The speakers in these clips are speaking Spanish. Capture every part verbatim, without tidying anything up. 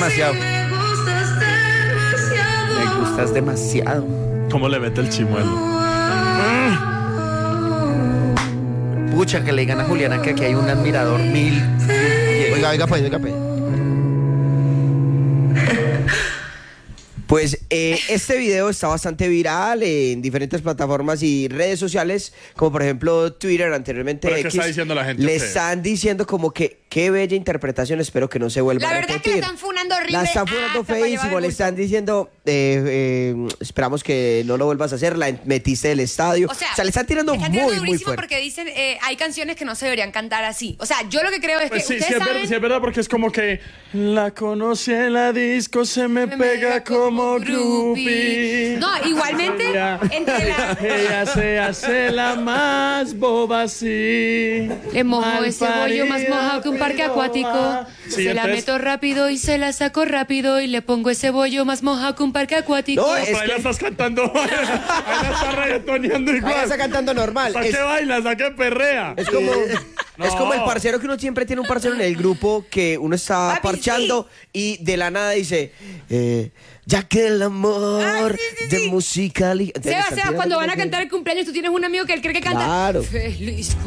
demasiado. Me gustas demasiado. ¿Cómo le mete el chimuelo? Pucha, que le digan a Juliana que aquí hay un admirador mil. Oiga, oiga, pues, oiga, pues. Pues eh, este video está bastante viral en diferentes plataformas y redes sociales, como por ejemplo Twitter, anteriormente ¿Pero X. qué está diciendo la gente? Le ¿Qué? están diciendo como que qué bella interpretación, espero que no se vuelva La a verdad repetir. es que la están funando horrible. La están funando hasta para llevar feísimo, el le bulto. están diciendo, eh, eh, esperamos que no lo vuelvas a hacer, la metiste del estadio. O sea, le están tirando le están tirando muy, muy durísimo fuerte. porque dicen, eh, hay canciones que no se deberían cantar así. O sea, yo lo que creo es Pues que sí, ustedes sí es, saben... verdad, sí es verdad, porque es como que la conocí en la disco, se me, Me pega pega como como groupie. groupie. No, igualmente, Ella, entre la- ella se hace la más boba, así. Le mojo ese Malparida, bollo más mojado que un parque piroba. acuático. Sí, se la entonces- meto rápido y se la saco rápido y le pongo ese bollo más mojado que un parque acuático. No, No, es pero ahí que- la estás cantando. Ahí la estás reggaetoneando Ahí igual. está cantando normal. ¿A Es- qué bailas? ¿A qué perrea? Es como, No. es como el parcero que uno siempre tiene un parcero en el grupo que uno está Papi, parchando y de la nada dice, eh, ya que el amor Ay, sí, sí, de sí. musical... y- Seba, Seba, cuando van a cantar el cumpleaños, tú tienes un amigo que él cree que canta Claro. feliz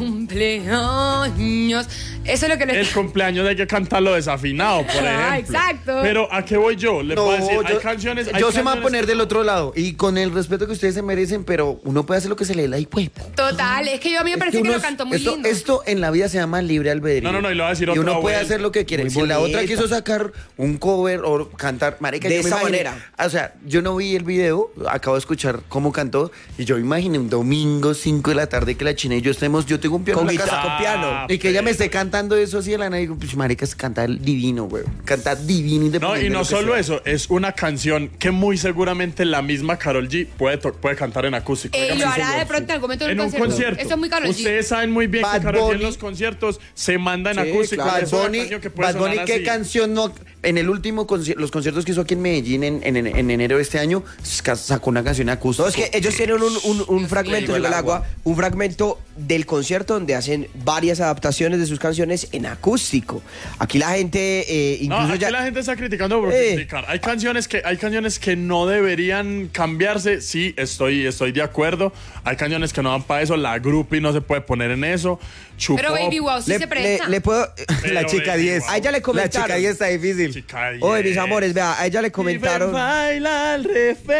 cumpleaños. Eso es lo que le El cumpleaños hay que cantarlo desafinado, por ejemplo. Ah, exacto. Pero ¿a qué voy yo? Le No, puedo decir, hay yo, canciones. Hay yo se me voy a canciones poner que- del otro lado. Y con el respeto que ustedes se merecen, pero uno puede hacer lo que se le dé la hijuepa. Total, es que yo a mí me parece que, lo cantó muy esto, lindo. esto en la vida se llama libre albedrío. No, no, no, y lo voy a decir Y otra uno puede vuelta. hacer lo que quiere. Muy Si la otra bonita. quiso sacar un cover o cantar, marica, De yo me esa imaginé- manera. O sea, yo no vi el video, acabo de escuchar cómo cantó y yo imaginé un domingo cinco de la tarde que la china y yo estemos, yo tengo un piano Con en la guitarra, casa con piano. Ah, y que ella me pero- esté cantando eso así de la nada y digo, pues marica, es cantar divino, güey. Canta divino No, independiente y de no lo que solo sea. eso, es una canción que muy seguramente la misma Karol G puede, to- puede cantar en acústico. Eh, y Dígame lo si hará se- de pronto en algún momento del en un concierto. concierto. Eso es muy Karol G. Ustedes saben muy bien Bad que Karol G en Bunny- los conciertos se manda en Sí, acústico. claro. y Bad es una Bunny, canción que puede Bad Bunny, sonar ¿qué así. canción no? En el último, conci- los conciertos que hizo aquí en Medellín en, en, en enero de este año, sa- sacó una canción acústica. No, es que ellos tienen un, un, un fragmento, digo el digo el agua. agua, un fragmento del concierto donde hacen varias adaptaciones de sus canciones en acústico. Aquí la gente, eh, No, incluso aquí ya... la gente está criticando por Eh. criticar. Hay canciones que hay canciones que no deberían cambiarse. Sí, estoy estoy de acuerdo. Hay canciones que no van para eso. La groupie no se puede poner en eso. Chupó. Pero Baby Wow sí le, se presta. le- le puedo... Pero la chica Baby diez. Wow. A ella le La comentaron... chica diez está difícil. Chica Oye, mis diez. amores, vea, a ella le comentaron... Baila al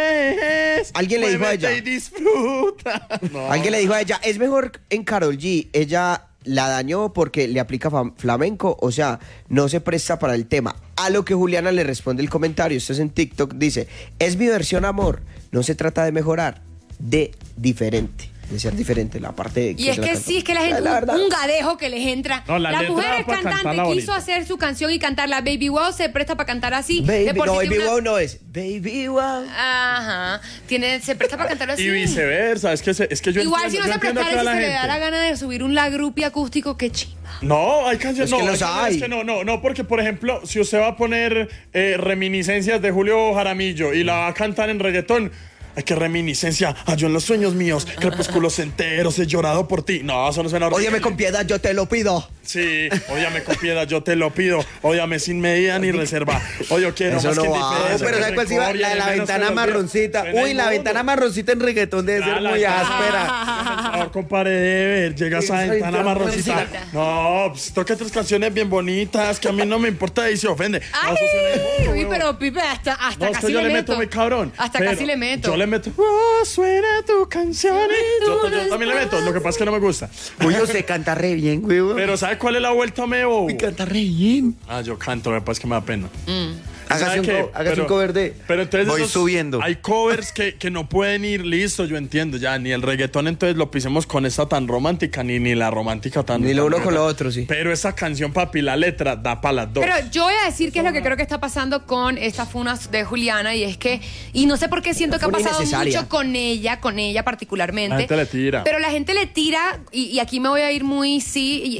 revés. Alguien le dijo a Muévete ella. y disfruta. No. Alguien le dijo a ella, es mejor en Karol G, ella la dañó porque le aplica fam- flamenco, o sea, no se presta para el tema. A lo que Juliana le responde el comentario, esto es en TikTok, dice, es mi versión amor, no se trata de mejorar, de diferente, de ser diferente, la parte de... Y es se la que cantó. sí, es que la gente, La verdad. un gadejo que les entra. No, la la letra mujer va es pa' cantante, cantarla quiso bonita. hacer su canción y cantarla. Baby Wow se presta para cantar así. Baby, De por no, sí Baby tiene una- Wow no es, Baby Wow. Ajá. Tiene, se presta para cantarlo así. Y viceversa. Es que, se- es que yo Igual entiendo, si no yo se entiendo prestara, a si toda se la le da la gente. gana de subir un lagrupi acústico, qué chimba. No, hay canciones. Es que no, los hay canciones hay. que no, no, no, porque por ejemplo, si usted va a poner eh, reminiscencias de Julio Jaramillo y la va a cantar en reggaetón, ay, qué reminiscencia. Ah, yo en los sueños míos, crepúsculos enteros, he llorado por ti. No, eso no suena horrible. Óyeme con piedad, yo te lo pido. Sí, óyame con piedad, yo te lo pido. Óyame sin medida ni reserva. Oye, yo quiero Eso más no que va. indiferencia, No, pero que ¿sabes cuál se iba? rencor y La de la menos que ventana los días. marroncita. Suena Uy, la inmundo. ventana marroncita en reggaetón debe Ah, ser la muy ventana- áspera. Por favor, compadre, debe ver. Llega esa Esa ventana ventana marroncita. marroncita. No, pues toca otras canciones bien bonitas que a mí no me importa y se ofende. No, eso suena Ay, inmundo, uy, huevón. pero Pipe, hasta, hasta No, es casi que yo le le meto muy cabrón. Hasta pero casi le meto. Yo le meto. Oh, suena tu canción. y- Yo, yo también le meto. Lo que pasa es que no me gusta. Uy, usted canta re bien, güey. Pero ¿sabe cuál es la vuelta, Mebo? Uy, canta re bien. Ah, yo canto, me pasa que me da pena. Hágase ¿Sabe un, qué? co- hágase Pero- un cover de. Pero entonces Voy esos- subiendo. Hay covers que, que no pueden ir, listo, yo entiendo, ya, ni el reggaetón entonces lo pisemos con esta tan romántica, ni, ni la romántica tan... Ni lo tan uno con lo reggaetón. otro, sí. Pero esa canción, papi, la letra da para las dos. Pero yo voy a decir qué es lo que creo que está pasando con esta funa de Juliana y es que, y no sé por qué siento que ha Funa pasado innecesaria. mucho con ella, con ella particularmente. La gente le tira. Pero la gente le tira, y, y aquí me voy a ir muy, sí, y, eh,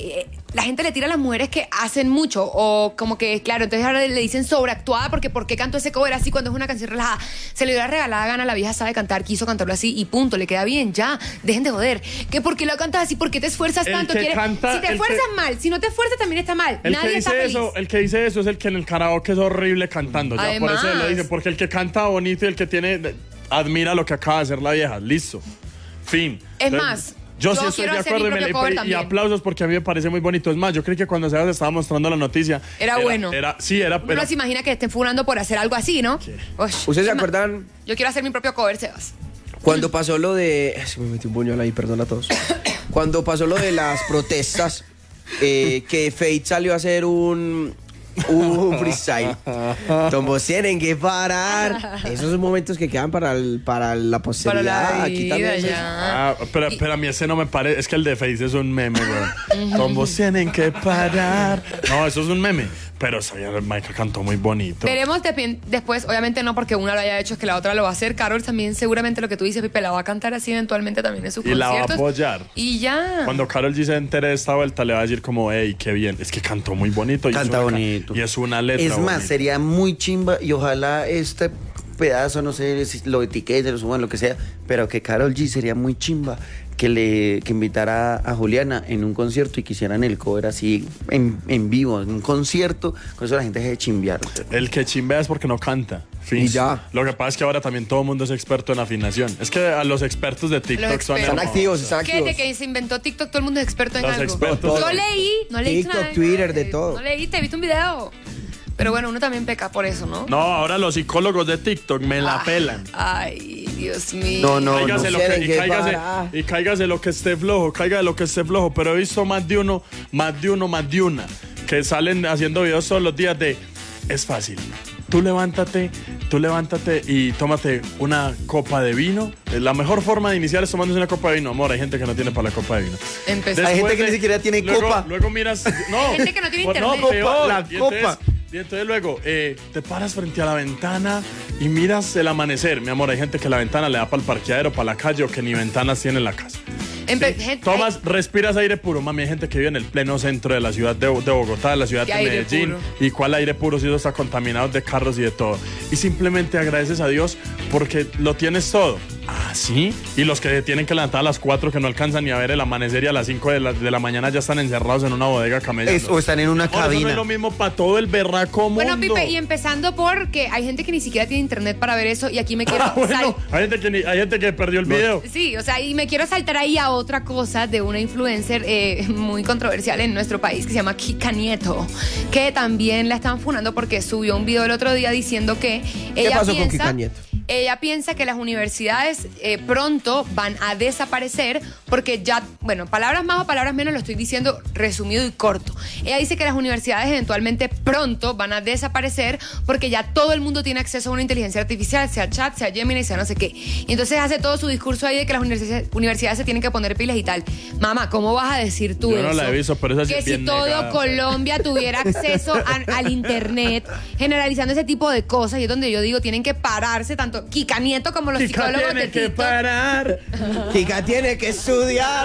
la gente le tira a las mujeres que hacen mucho o como que, claro, entonces ahora le dicen sobreactuada porque ¿por qué cantó ese cover así cuando es una canción relajada? Se le dio la regalada gana, la vieja sabe cantar, quiso cantarlo así y punto, le queda bien, ya, dejen de joder. ¿Que por qué lo cantas así? ¿Por qué te esfuerzas El tanto? que ¿Quieres? canta- si te el esfuerzas que- mal, si no te esfuerzas también está mal. El Nadie que está dice feliz. eso, el que dice eso es el que en el karaoke es horrible cantando. Ya, por Además. eso lo dice, porque el que canta bonito y el que tiene admira lo que acaba de hacer la vieja. Listo. Fin. Es Entonces, más, yo, sí yo estoy quiero de hacer mi acuerdo y, me- propio cover y- y también. aplausos porque a mí me parece muy bonito. Es más, yo creí que cuando Sebas estaba mostrando la noticia Era bueno. Era, sí, era, Uno era- no se imagina que estén funando por hacer algo así, ¿no? Uy, ¿Ustedes se es más, acuerdan Yo quiero hacer mi propio cover, Sebas. cuando pasó lo de... Ay, se me metió un puñal ahí, perdón a todos. Cuando pasó lo de las protestas, eh, que Fate salió a hacer un... un freestyle. Como tienen que parar. Esos son momentos que quedan para, el- para la posteridad. Para la Aquí vida, también es- ya. Ah, pero, pero a mí ese no me parece. Es que el de Face es un meme, güey. Todos tienen que parar. No, eso es un meme. Pero sabía, Michael cantó muy bonito. Veremos de- después, obviamente no porque una lo haya hecho, es que la otra lo va a hacer. Carol también, seguramente lo que tú dices, Pipe, la va a cantar así eventualmente también en sus Y la va a conciertos. apoyar. Y ya. Cuando Karol G se entere de esta vuelta, le va a decir como, hey, qué bien. Es que cantó muy bonito. y Canta es una ca- bonito. Y es una letra Es más, bonita. sería muy chimba y ojalá este pedazo, no sé si lo etiqueten, lo suban, lo que sea, pero que Karol G sería muy chimba que le que invitara a Juliana en un concierto y que hicieran el cover así en, en vivo, en un concierto, con eso la gente se de chimbear. El que chimbea es porque no canta. Fin. Y ya. Lo que pasa es que ahora también todo el mundo es experto en afinación. Es que a los expertos de TikTok Los son expertos. Están hermosos. activos, están Que activos. desde que se inventó TikTok, todo el mundo es experto en Los algo. expertos. Yo leí, no leí TikTok, nada. Twitter, de Eh, todo. No leíste, viste un video. Pero bueno, uno también peca por eso, ¿no? No, ahora los psicólogos de TikTok me la Ah, pelan. Ay, Dios mío. No, no, Cáigase no. lo que, Tienen y, que cáigase, parar. y cáigase lo que esté flojo, caiga de lo que esté flojo. Pero he visto más de uno, más de uno, más de una, que salen haciendo videos todos los días de, es fácil. Tú levántate, tú levántate y tómate una copa de vino. La mejor forma de iniciar es tomándose una copa de vino. Amor, hay gente que no tiene para la copa de vino. Empezó. Hay gente que de- ni siquiera tiene luego- copa. Luego miras. No, Hay gente que no tiene pues, internet. No, peor. La y copa. Entonces, y entonces luego eh, te paras frente a la ventana y miras el amanecer. Mi amor, hay gente que la ventana le da para el parqueadero, para la calle o que ni ventanas tiene en la casa. Empe- Sí. gente- Tomas, respiras aire puro. Mami, hay gente que vive en el pleno centro de la ciudad de, de Bogotá, de la ciudad ¿Qué de aire Medellín. puro? ¿Y cuál aire puro si eso está contaminado de carros y de todo? Y simplemente agradeces a Dios porque lo tienes todo. Ah, sí. Y los que tienen que levantar a las cuatro que no alcanzan ni a ver el amanecer y a las cinco de la, de la mañana ya están encerrados en una bodega camellando. Es- o están en una Amor, eso no cabina. es lo mismo para todo el berraco mundo. Bueno, Pipe, y empezando porque hay gente que ni siquiera tiene internet para ver eso y aquí me quiero Ah, bueno, sal- hay gente que, ni- hay gente que perdió el video. Sí, o sea, y me quiero saltar ahí a otra cosa de una influencer eh, muy controversial en nuestro país que se llama Kika Nieto, que también la están funando porque subió un video el otro día diciendo que ella pasó con piensa, Kika Nieto? ella piensa que las universidades eh, pronto van a desaparecer porque ya, bueno, palabras más o palabras menos lo estoy diciendo resumido y corto. Ella dice que las universidades eventualmente pronto van a desaparecer porque ya todo el mundo tiene acceso a una inteligencia artificial, sea chat, sea Gemini, sea no sé qué. Y entonces hace todo su discurso ahí de que las universidades, universidades se tienen que poner pilas y tal. Mamá, ¿cómo vas a decir tú Yo eso? no la he visto, pero esa sí Que es si bien todo negada. Colombia tuviera acceso a- al internet, generalizando ese tipo de cosas, y es donde yo digo, tienen que pararse tanto Kika Nieto como los Kika psicólogos tiene de que TikTok. parar. Kika tiene que estudiar.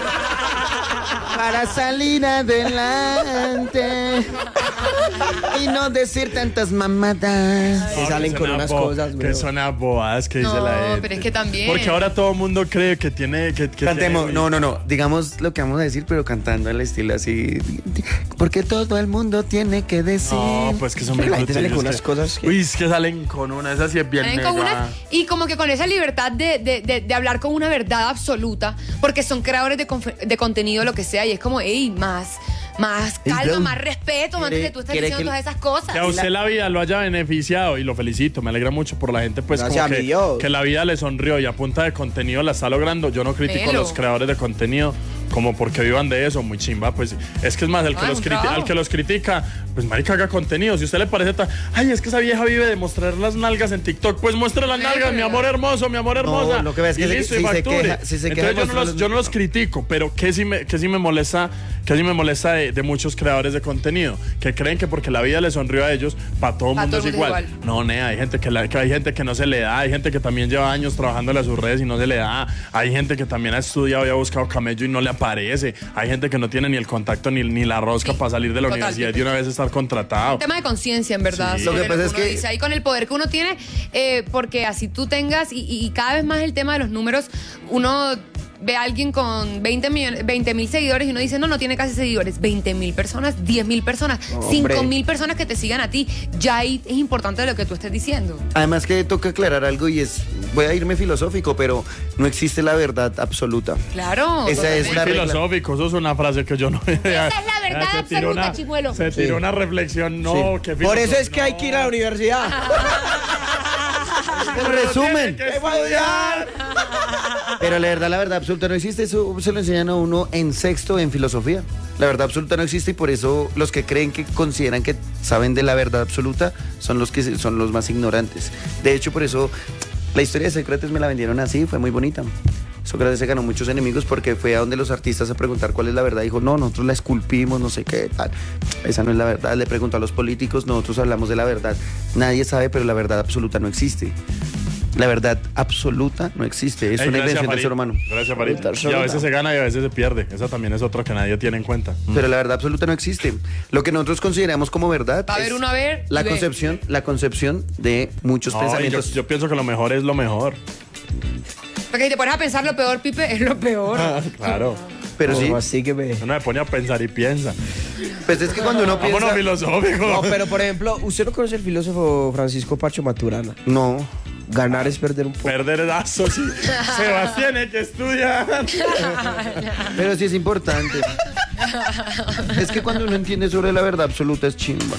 Para salir adelante y no decir tantas mamadas. Se salen que con son unas abo- cosas, Que bro. son abobadas que dice No, la gente. pero es que también. Porque ahora todo el mundo cree que tiene. Que, que Cantemos, tiene- no, no, no, digamos lo que vamos a decir, pero cantando al estilo así. Porque todo el mundo tiene que decir. No, pues que son Pero muy la gente sale con brutillos unas cosas que- Uy, es que salen con una. Esa sí es bien Salen con negada. unas- y como que con esa libertad de, de- de- de hablar con una verdad absoluta, porque son creadores de, confe- de contenido, lo que sea, y es como, hey, más, más Ey, calma, bro, más respeto, antes quiere- de tú estar quiere diciendo que- todas esas cosas. Que a usted la vida lo haya beneficiado y lo felicito, me alegra mucho por la gente, pues Gracias como a que, mi Dios. que la vida le sonrió y a punta de contenido la está logrando. Yo no critico a Melo. los creadores de contenido como porque vivan de eso, muy chimba, pues es que es más, el que, Ah, los, un criti- trabajo. al que los critica, pues marica, haga contenido. Si a usted le parece tan, ay, es que esa vieja vive de mostrar las nalgas en TikTok, pues muestre las Sí, nalgas, pero- mi amor hermoso, mi amor hermosa. lo que ves y que se- listo, y si se facture. queja- si se queja Entonces yo no, mostrar los, las- yo no los critico, pero que sí me, que sí me molesta, que sí me molesta de, de muchos creadores de contenido, que creen que porque la vida les sonrió a ellos, para todo el Pa' mundo todo es el mundo igual. es igual. No, nea, hay gente que, la- que hay gente que no se le da, hay gente que también lleva años trabajándole a sus redes y no se le da, hay gente que también ha estudiado y ha buscado camello y no le ha parece. Hay gente que no tiene ni el contacto ni, ni la rosca Sí, para salir de la total, universidad y sí. de una vez estar contratado. Un tema de conciencia, en verdad. Sí. sobre Lo que pasa que es uno que- dice, ahí con el poder que uno tiene, eh, porque así tú tengas, y, y- y cada vez más el tema de los números, uno ve a alguien con veinte mil seguidores y uno dice, no, no tiene casi seguidores. veinte mil personas, diez mil personas, Hombre. cinco mil personas que te sigan a ti. Ya ahí es importante lo que tú estés diciendo. Además que toca aclarar algo y es, voy a irme filosófico, pero no existe la verdad absoluta. Claro. Esa es Muy la regla. filosófico, eso es una frase que yo no. Esa es la verdad se tiró absoluta, una- chimuelo. Se tiró una reflexión, no, Sí. qué Por eso filosófico, es que hay que ir a la no. universidad. En resumen, Tiene que estudiar. pero la verdad, la verdad absoluta no existe. Eso se lo enseñan a uno en sexto en filosofía. La verdad absoluta no existe y por eso los que creen que consideran que saben de la verdad absoluta son los que se- son los más ignorantes. De hecho, por eso la historia de Sócrates me la vendieron así, fue muy bonita. Sócrates se ganó muchos enemigos porque fue a donde los artistas a preguntar cuál es la verdad. Dijo, no, nosotros la esculpimos, no sé qué, tal. Esa no es la verdad. Le preguntó a los políticos, nosotros hablamos de la verdad. Nadie sabe, pero la verdad absoluta no existe. La verdad absoluta no existe. Es Ey, una gracias, invención del Farid. ser humano. Gracias, Farid. Y a veces se gana y a veces se pierde. Esa también es otro que nadie tiene en cuenta. Pero la verdad absoluta no existe. Lo que nosotros consideramos como verdad Va a es haber uno a ver y la ve. concepción, la concepción de muchos No, y yo, pensamientos. yo pienso que lo mejor es lo mejor. Porque si te pones a pensar lo peor, Pipe, es lo peor. Claro. Pero sí, Así que me... Uno me pone a pensar y piensa. pues es que cuando uno piensa... Vámonos filosófico. No, pero por ejemplo, ¿usted no conoce el filósofo Francisco Pacho Maturana? No. Ganar es perder un poco. Perder edazos, sí. Sebastián, hay que estudiar. Pero sí es importante. Es que cuando uno entiende sobre la verdad absoluta es chimba.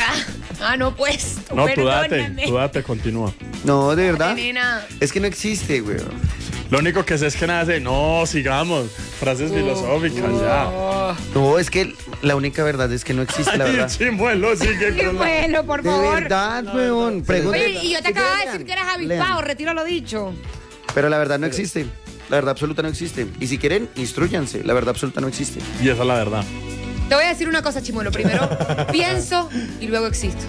Ah, no, pues. No, tú date, perdóname. tú date, continúa. No, de verdad. Nena. Es que no existe, güey. Lo único que sé es que nada hace, no, sigamos. Frases filosóficas, ya. No, es que la única verdad es que no existe la Ay, verdad. chimuelo, sigue Qué con la... bueno, por De favor. verdad, weón. Pregúntale- Oye, y yo te acababa de decir que eras avispado, Lean. retiro lo dicho. Pero la verdad no existe. La verdad absoluta no existe. Y si quieren, instruyanse. La verdad absoluta no existe. Y esa es la verdad. Te voy a decir una cosa, Chimuelo. Primero pienso y luego existo.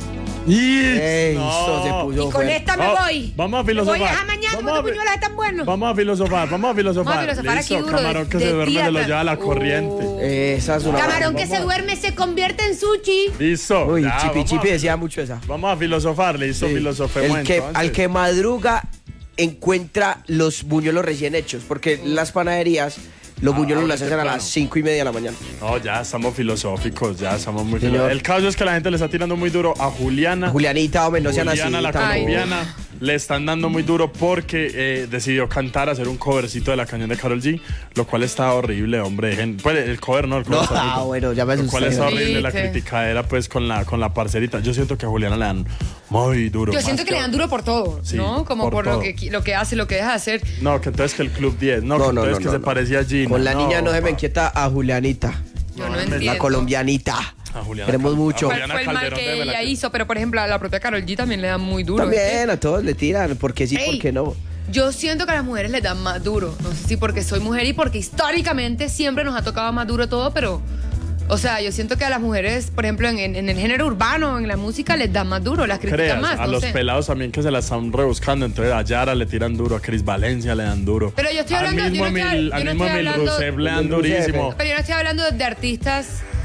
Y Ey, no. eso se puso Y con fuerte. esta me Va- voy. Vamos a Me filosofar. voy a mañana Vamos con a tu fi- puñuelas están buenos. Vamos a filosofar, vamos a filosofar. Vamos a filosofar aquí Listo, duro, camarón de- que de se duerme día se lo atrás. lleva a la Oh. corriente. Esa es una... Camarón que vamos. se duerme se convierte en sushi. Listo. Uy, ya, Chipi vamos Chipi a- decía mucho esa. Vamos a filosofar, listo, Sí. filosofemos El que, entonces. al que madruga encuentra los buñuelos recién hechos, porque las panaderías los Ah, buñuelos ahora las hacen a temprano. las cinco y media de la mañana. No, ya estamos filosóficos, ya estamos muy Señor. filosóficos. El caso es que la gente le está tirando muy duro a Juliana. Julianita, hombre, no sean así. Juliana, la tampoco. colombiana, le están dando muy duro porque eh, decidió cantar, hacer un covercito de la canción de Karol G, lo cual está horrible, hombre. Gen- Pues el cover no, el cover No, está rico. ah, bueno, ya me Lo cual está asusté. horrible la ¿Viste? criticadera pues con la, con la parcerita. Yo siento que a Juliana le dan muy duro. Yo más siento que le dan duro por todo, Sí, ¿no? Como por por, lo, todo. que, lo que hace, lo que deja de hacer. No, que entonces que el Club diez, no, No, que no, entonces no, que no, se no. parecía a Gina. Con la niña no se me pa. inquieta a Julianita, Yo no No, entiendo. la colombianita. A Juliana Queremos Cal- mucho. a ¿Cuál Juliana fue el mal Calderón que debe la ella que- hizo? Pero, por ejemplo, a la propia Karol G también le dan muy duro. También a todos le tiran, porque sí, Ey, porque no. Yo siento que a las mujeres les dan más duro. No sé si porque soy mujer y porque históricamente siempre nos ha tocado más duro todo, pero... O sea, yo siento que a las mujeres, por ejemplo, en, en- en el género urbano, en la música, les dan más duro, las critican Creas, más. a no los sé. pelados también que se la están rebuscando. Entonces a Yara le tiran duro, a Cris Valencia le dan duro. Pero yo estoy hablando- Al mismo yo no estoy- Emil, yo al no mismo estoy Emil hablando- Rousseff le dan Emil Rousseff. durísimo. Pero yo no estoy hablando de artistas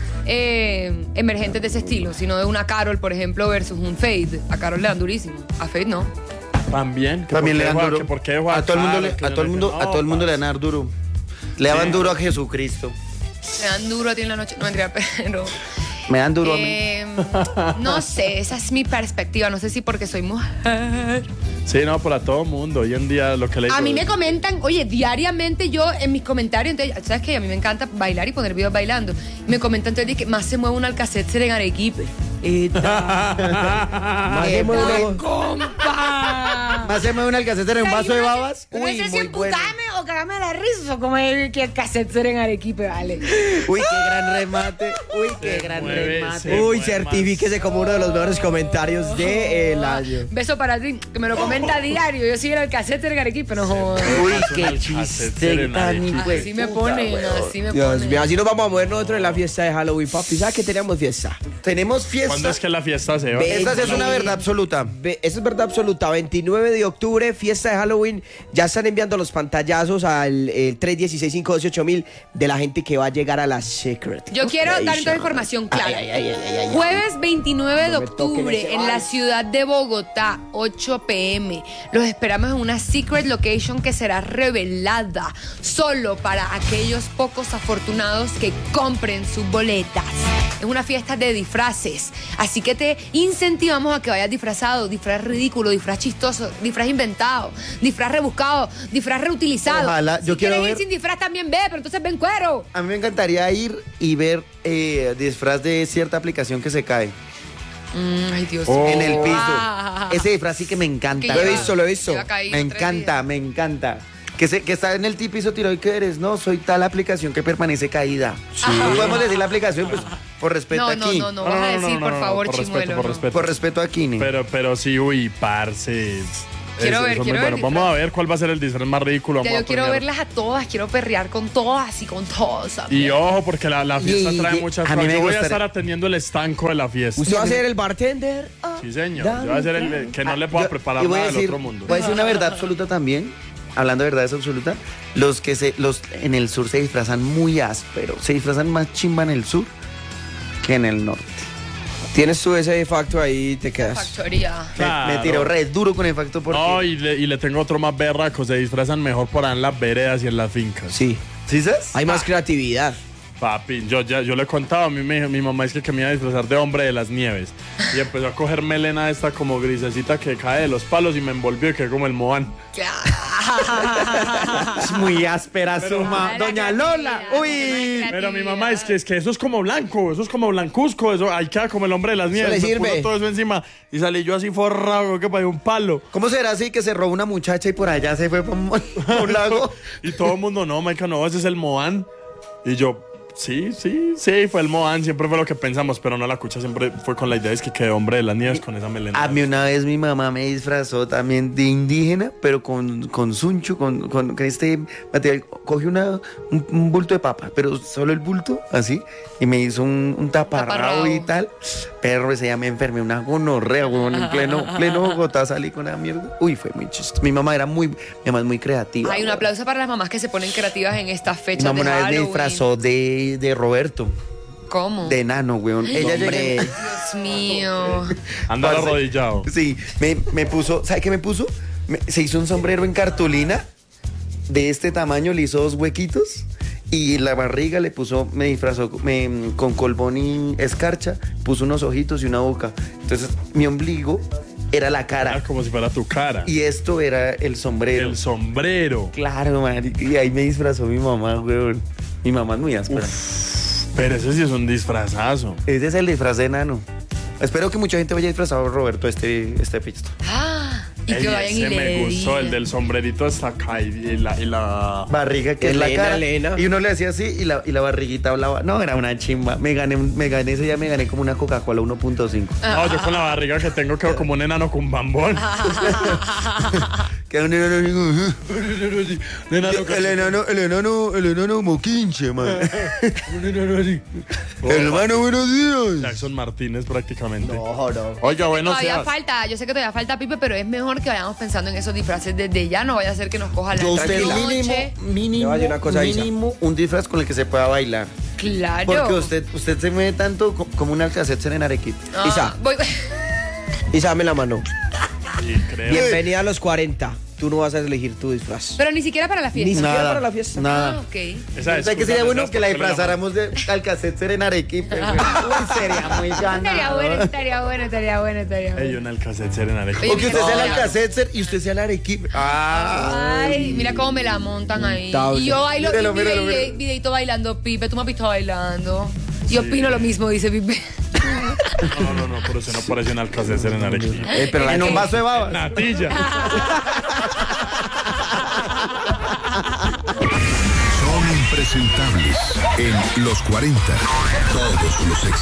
eh, emergentes de ese estilo, sino de una Carol, por ejemplo, versus un Fade. A Carol le dan durísimo, a Fade no. También. que También por le qué dan dejó- duro. que por qué dejó A todo el mundo, Carol, le, que a yo todo el le mundo, dije, a todo el mundo le parce. dan duro. Le daban duro a Jesucristo. Le dan duro a ti en la noche. No vendría, pero... Me dan duro a mí. Eh, no sé, esa es mi perspectiva. No sé si porque soy mujer. Sí, no, para todo mundo. Hoy en día lo que le A digo- mí me comentan, oye, diariamente yo en mis comentarios, entonces, ¿sabes qué? A mí me encanta bailar y poner videos bailando. Me comentan entonces que más se mueve un Alcacete en Arequipe. Más de mueve ¡Ay, uno- compa! Más se me un alcacete en un vaso de babas. No Uy, sé si muy bueno. emputarme o cagarme la risa, como es que Alcacete en Arequipe, vale. Uy, qué gran remate. Uy, qué Se gran mueve, remate. se Uy, mueve certifíquese como uno de los mejores comentarios del año. Beso para ti, que me lo comenta a diario. Yo soy el Alcacete en Arequipe, no jodas. Uy, Es un qué alcacete chiste en tan Arequipa. hijo de Así me puta, ponen, weón. así me Dios ponen. mío, así nos vamos a mover nosotros en la fiesta de Halloween, papi. ¿Sabes que teníamos fiesta? Tenemos fiesta. ¿Cuándo es que la fiesta se va? Ve- Esta sí es una verdad absoluta. Ve- Eso es verdad absoluta. veintinueve de octubre, fiesta de Halloween. Ya están enviando los pantallazos famosos al el tres uno seis, cinco uno ocho mil de la gente que va a llegar a la Secret. Yo quiero dar entonces información clara. Jueves veintinueve de octubre en la ciudad de Bogotá, ocho pe eme. Los esperamos en una secret location que será revelada solo para aquellos pocos afortunados que compren sus boletas. Es una fiesta de disfraces, así que te incentivamos a que vayas disfrazado, disfraz ridículo, disfraz chistoso, disfraz inventado, disfraz rebuscado, disfraz reutilizado. Ojalá, si yo quiero quieres ver- ir sin disfraz también ve, pero entonces ven cuero. A mí me encantaría ir y ver eh, disfraz de cierta aplicación que se cae Mm, ay, Dios Oh. en el piso. Ah. Ese disfraz sí que me encanta. Que Lo he lleva- visto, lo he visto. lleva caído Me tres encanta, días. me encanta. Que, se, que está en el tip piso tirado y que eres, no, soy tal aplicación que permanece caída. No podemos decir la aplicación, pues, por respeto No, no, aquí. no, no, No, vas no, a no, decir, no, por no, favor, por respeto, chimuelo. por no. respeto. Por respeto a Kine. Pero, pero sí, uy, parce. Quiero Eso- ver, eso es quiero muy ver bueno. Vamos a ver cuál va a ser el disfraz más ridículo. Ya Vamos yo a quiero premiar. verlas a todas, quiero perrear con todas y con todos. Y también. ojo, porque la, la fiesta Y- trae y- muchas a mí cosas. me Yo voy a gustaría- estar atendiendo el estanco de la fiesta. ¿Usted va a ser el bartender? Ah, Sí, señor. dame Yo voy a ser el que no le pueda Yo- preparar y voy a nada del decir- otro mundo. Voy a decir una verdad absoluta también. Hablando de verdades absolutas, los que se, los en el sur se disfrazan muy áspero. Se disfrazan más chimba en el sur que en el norte. Tienes tú ese facto ahí y te quedas. Factoría. Me- Claro. Me, tiró re duro con el facto porque... No, y le, y le tengo otro más berraco. Se disfrazan mejor por ahí en las veredas y en las fincas. Sí. ¿Sí sabes? Hay más creatividad. Papi, yo ya yo le he contado, a mí me, mi mamá es que, que me iba a disfrazar de hombre de las nieves. Y empezó a coger melena esta como grisecita que cae de los palos y me envolvió y quedé como el Moan. Es muy áspera su ma- Claro, Doña la Lola. creatividad, Uy. la Pero mi mamá es que es que eso es como blanco, eso es como blancuzco, eso ahí queda como el hombre de las nieves. le me sirve. puso todo eso encima y salí yo así forrado que parecía un palo. ¿Cómo será así que se robó una muchacha y por allá se fue por un, por un lago? Y todo el mundo, no, Maica, no, ese es el Moan. Y yo, sí, sí, sí, fue el Moan, siempre fue lo que pensamos, pero no, la cucha siempre fue con la idea de que quedé hombre de las nieves con esa melena. A mí una vez mi mamá me disfrazó también de indígena, pero con, con suncho, con, con, con este material. Cogió una, un, un bulto de papa, pero solo el bulto, así, y me hizo un, un taparrabo Taparrabo. y tal. Perro, ese ya me enfermé, una gonorrea, weón, en pleno, pleno Bogotá salí con la mierda. Uy, fue muy chistoso. Mi mamá era muy, mi mamá es muy creativa. Hay un weón. aplauso para las mamás que se ponen creativas en estas Mi fechas mamá de una vez me Halloween. disfrazó de, de Roberto, ¿Cómo? de enano, weón. Ella llega y me- Dios mío. Anda Parce. arrodillado. Sí, me, me puso, ¿sabe qué me puso? Me- se hizo un sombrero en cartulina de este tamaño, le hizo dos huequitos y la barriga le puso, me disfrazó me- con colbón y escarcha, puso unos ojitos y una boca. Entonces mi ombligo era la Era cara como si fuera tu cara. y esto era el sombrero. El sombrero. Claro, marica, y ahí me disfrazó mi mamá, weón. Mi mamá es muy áspera. Pero ese sí es un disfrazazo. Ese es el disfraz de enano. Espero que mucha gente vaya disfrazado de Roberto este, este fiesta. Ah, y Ey, que vayan y ese le me gustó, digan. el del sombrerito hasta acá y y la... Y la... Barriga que es Elena, la cara. Elena. Y uno le hacía así y la, y la barriguita hablaba. No, era una chimba. Me gané, un- me gané ese día, me gané como una Coca-Cola uno punto cinco. No, yo con la barriga que tengo quedo como un enano con bambón. Que un enano digo, Un enano el enano, el enano, el enano moquinche, man. Hermano, buenos días. Jackson Martínez prácticamente. No, no. Oiga, bueno, Todavía Sebas. falta, yo sé que todavía falta, Pipe, pero es mejor que vayamos pensando en esos disfraces desde ya, no vaya a ser que nos coja la Yo usted noche. mínimo, Le mínimo, voy a decir una cosa, Isa. mínimo un disfraz con el que se pueda bailar. Claro. Porque usted, usted se mueve tanto co- como un Alcacetzer en Arequipa. Ah, Isa. voy- Isa, dame la mano. Sí, creo. Bienvenida a los cuarenta. Tú no vas a elegir tu disfraz. Pero ni siquiera para la Ni fiesta. siquiera Nada, para la fiesta. Ah, Nada. ok. Esa ¿Sabes qué excusa sería me bueno? das Que la porque me disfrazáramos de Alcacetzer en Arequipa. güey. Uy, sería muy ganado. Estaría bueno, estaría bueno, estaría bueno, estaría Ey, bueno. un Alcacetzer en Arequipa. Oye, O que usted No. sea el Alcacetzer y usted sea el Arequipa. Ah. Ay, mira cómo me la montan ahí. Tabla. Y yo bailo, Míralo, y un míralo, vide- míralo. videito bailando, Pipe. Tú me has visto bailando. Yo opino lo mismo, dice Pipe. No, no, no, pero se no parece un Alcacetzer en Arequipa. Eh, pero en un vaso de babas. Natilla. Son impresentables en los cuarenta. Todos los éxitos.